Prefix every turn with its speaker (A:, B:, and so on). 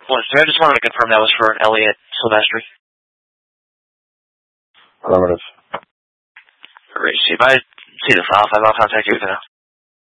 A: I just wanted to confirm that was for Elliot Silvestri.
B: Affirmative.
A: Great. If I see the file, I'll contact you.